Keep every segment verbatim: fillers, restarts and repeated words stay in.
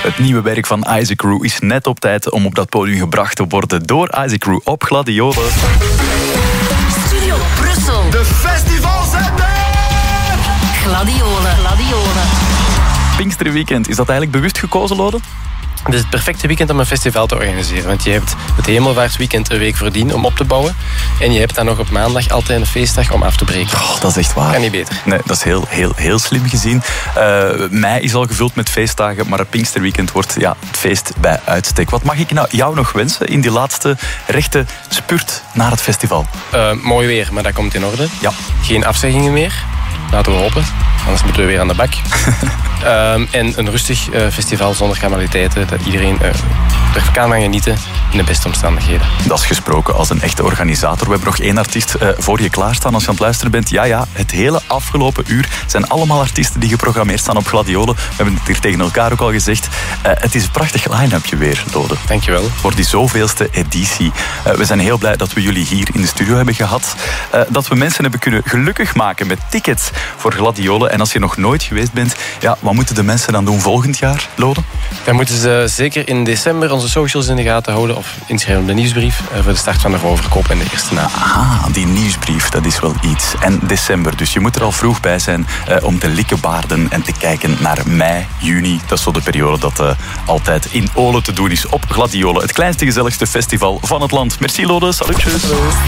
Het nieuwe werk van Isaac Rue is net op tijd om op dat podium gebracht te worden door Isaac Rue op Gladiolen. Studio Brussel. De festivalzender! Gladiolen. Gladiolen. Pinksterweekend, is dat eigenlijk bewust gekozen, Lode? Het is het perfecte weekend om een festival te organiseren. Want je hebt het Hemelvaartsweekend een week voordien om op te bouwen. En je hebt dan nog op maandag altijd een feestdag om af te breken. Oh, dat is echt waar. Kan niet beter. Nee, dat is heel, heel, heel slim gezien. Uh, mei is al gevuld met feestdagen, maar het Pinksterweekend wordt ja, het feest bij uitstek. Wat mag ik nou jou nog wensen in die laatste rechte spurt naar het festival? Uh, mooi weer, maar dat komt in orde. Ja. Geen afzeggingen meer. Laten we hopen. Anders moeten we weer aan de bak. um, en een rustig uh, festival zonder kameraliteiten. Dat iedereen uh, er kan van genieten in de beste omstandigheden. Dat is gesproken als een echte organisator. We hebben nog één artiest uh, voor je klaarstaan als je aan het luisteren bent. Ja, ja, het hele afgelopen uur zijn allemaal artiesten die geprogrammeerd staan op Gladiolen. We hebben het hier tegen elkaar ook al gezegd. Uh, het is een prachtig line-upje weer, Lode. Dankjewel. Voor die zoveelste editie. Uh, we zijn heel blij dat we jullie hier in de studio hebben gehad. Uh, dat we mensen hebben kunnen gelukkig maken met tickets voor Gladiolen. En als je nog nooit geweest bent, ja, wat moeten de mensen dan doen volgend jaar, Lode? Dan moeten ze zeker in december onze socials in de gaten houden of inschrijven op de nieuwsbrief voor de start van de voorverkoop en de eerste naam. Ah, die nieuwsbrief, dat is wel iets. En december, dus je moet er al vroeg bij zijn uh, om te likkebaarden en te kijken naar mei, juni. Dat is zo de periode dat uh, altijd in Olen te doen is op Gladiolen. Het kleinste, gezelligste festival van het land. Merci, Lode. Salutjes.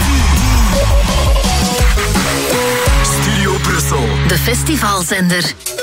Studio Brussel. De festivalzender.